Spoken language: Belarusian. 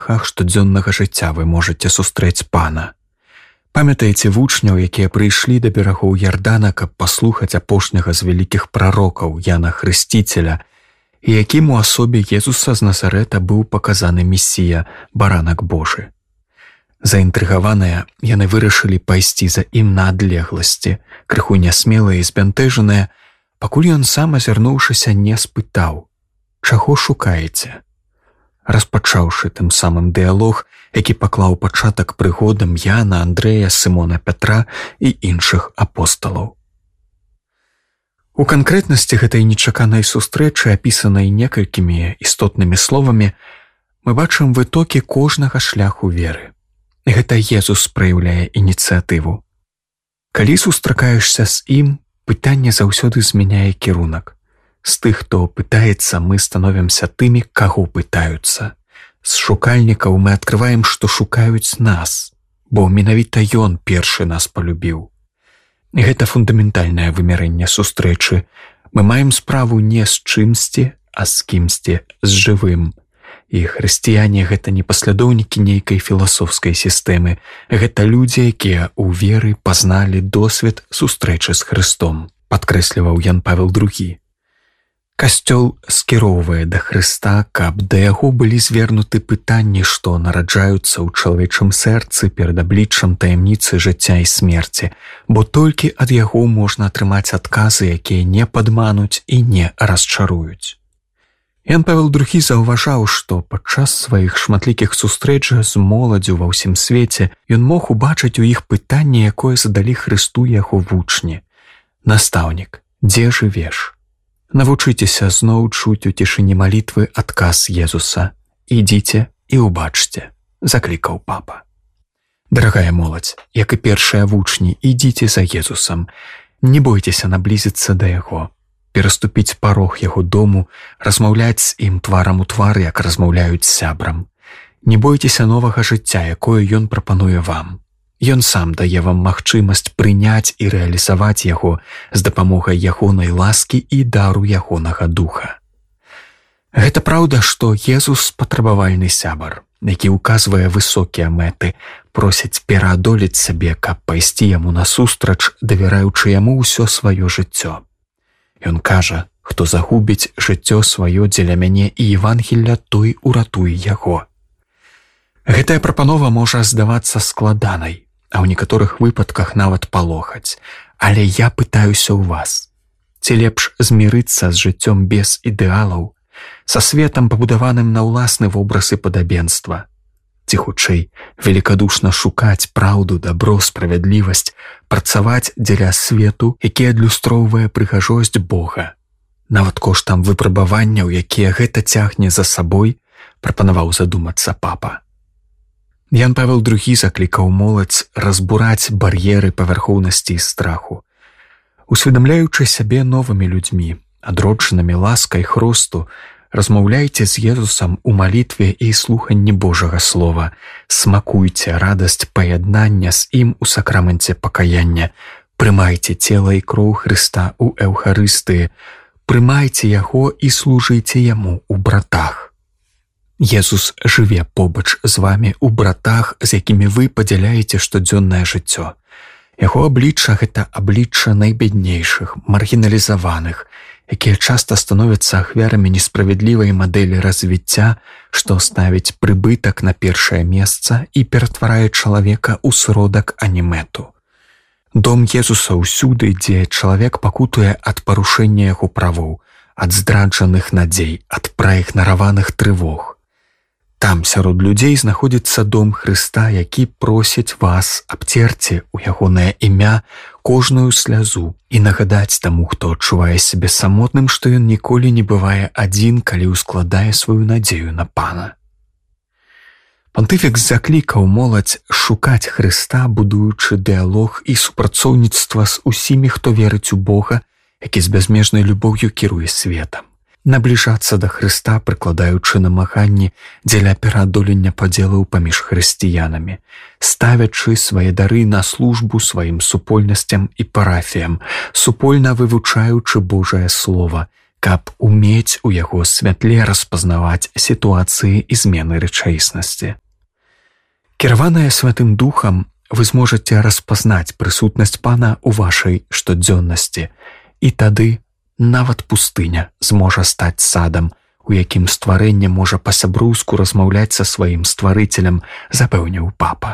штодзённага жыцця вы можаце сустрэць Пана. Памятаеце вучняў, якія прыйшлі да берагоў Ярдана, каб паслухаць апошняга з вялікіх прарокаў Яна Хрысціцеля, і якім у асобе Езуса з Назарэта быў паказаны Месія, баранак Божы. Заінтрыгаваныя, яны вырашылі пайсці за ім на адлегласці, крыху нясмелыя і збянтэжаныя, пакуль ён сам, азірнуўшыся, не спытаў: «Чаго шукаеце?», распачаўшы тым самым дыялог, які паклаў пачатак прыгодам Яна, Андрэя, Сымона Пятра і іншых апосталаў. У канкрэтнасці гэтай нечаканай сустрэчы, апісанай некалькімі істотнымі словамі, мы бачым вытокі кожнага шляху веры. Гэта Езус праяўляе ініцыятыву. Калі сустракаешся з ім, пытанне заўсёды змяняе кірунак. З тых, хто пытаецца, мы становімся тымі, каго пытаюцца. З шукальнікаў мы адкрываем, што шукаюць нас, бо менавіта ён першы нас палюбіў. Гэта фундаментальнае вымярэнне сустрэчы. Мы маем справу не з чымсьці, а з кімсьці, з жывым. І хрысціяне — гэта не паслядоўнікі нейкай філасофскай сістэмы. Гэта людзі, якія ў веры пазналі досвед сустрэчы з Хрыстом, падкрэсліваў Ян Павел II. Касцёл скіроўвае да Хрыста, каб да яго былі звернуты пытанні, што нараджаюцца ў чалавечым сэрцы перад абліччам таямніцы жыцця і смерці, бо толькі ад яго можна атрымаць адказы, якія не падмануць і не расчаруюць. Ян Павел II заўважаў, што падчас сваіх шматлікіх сустрэч з моладдзю ва ўсім свеце ён мог убачыць у іх пытанне, якое задалі Хрысту яго вучні: «Настаўнік, дзе жывеш?» Навучыцеся зноў чуць у цішыні малітвы адказ Езуса: «Ідзіце і ўбачце», заклікаў папа. Дарагая моладзь, як і першыя вучні, ідзіце за Езусам, не бойцеся наблізіцца да яго, пераступіць парог яго дому, размаўляць з ім тварам у твар, як размаўляюць з сябрам. Не бойцеся новага жыцця, якое ён прапануе вам. Ён сам дае вам магчымасць прыняць і рэалізаваць яго з дапамогай ягонай ласкі і дару ягонага духа. Гэта праўда, што Езус — патрабавальны сябар, які ўказвае высокія мэты, просіць пераадолець сабе, каб пайсці яму насустрач, давяраючы яму ўсё сваё жыццё. Ён кажа: «Хто загубіць жыццё сваё дзеля мяне і Евангелля, той уратуе яго». Гэтая прапанова можа здавацца складанай, а ў некаторых выпадках нават палохаць. Але я пытаюся ў вас: ці лепш змірыцца з жыццём без ідэалаў, са светам, пабудаваным на ўласны вобраз і падабенства? Ці хутчэй великадушна шукаць праўду, дабро, справядлівасць, працаваць дзеля свету, які адлюстроўвае прыгажосць Бога, нават коштам выпрабаванняў, якія гэта цягне за сабой, прапанаваў задумацца папа. Ян Павел II заклікаў моладзь разбураць бар'еры павярхоўнасці і страху. Усведамляючы сябе новымі людзьмі, адроджанымі ласкай Хрысту, размаўляйце з Езусам у малітве і слуханні Божага Слова, смакуйце радасць паяднання з ім у сакраменце пакаяння, прымайце цела і кроў Хрыста ў Эўхарыстыі, прымайце яго і служыце яму ў братах. Езус жыве побач з вамі ў братах, з якімі вы падзяляеце штодзённае жыццё. Яго аблічча — гэта аблічча найбяднейшых, маргіналізаваных, якія часта становяцца ахвярамі несправядлівай мадэлі развіцця, што ставіць прыбытак на першае месца і ператварае чалавека ў сродак, а не мэту. Дом Езуса ўсюды, дзе чалавек пакутуе ад парушэння яго правоў, ад здраджаных надзей, ад праігнараваных трывог. Там сярод людзей знаходзіцца дом Хрыста, які просіць вас абцерці ў ягонае імя кожную слязу і нагадаць таму, хто адчувае сябе самотным, што ён ніколі не бывае адзін, калі ўскладае сваю надзею на Пана. Пантыфікс заклікаў моладзь шукаць Хрыста, будуючы дыялог і супрацоўніцтва з усімі, хто верыць у Бога, які з бязмежнай любоўю кіруе светам. Набліжацца да Хрыста, прыкладаючы намаганні дзеля пераадолення падзелаў паміж хрысціянамі, ставячы свае дары на службу сваім супольнасцям і парафіям, супольна вывучаючы Божае Слова, каб умець у яго святле распазнаваць сітуацыі і змены рэчаіснасці. Кіраваныя Святым Духам, вы зможаце распазнаць прысутнасць Пана ў вашай штодзённасці, і тады нават пустыня зможа стаць садам, у якім стварэнне можа па-сяброўску размаўляць са сваім стварыцелем, запэўніў папа.